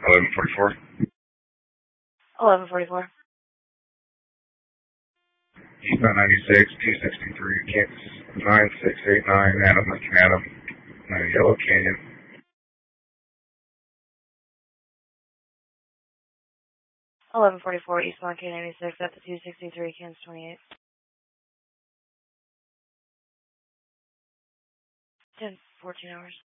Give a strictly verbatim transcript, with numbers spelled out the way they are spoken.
eleven forty-four. eleven forty-four. Eastbound ninety-six, two sixty-three, Kansas, nine six eight nine, Adam, Lincoln Adam, uh, Yellow Canyon. eleven forty-four, eastbound K ninety-six, at the two sixty-three, Kansas twenty-eight. ten, fourteen hours.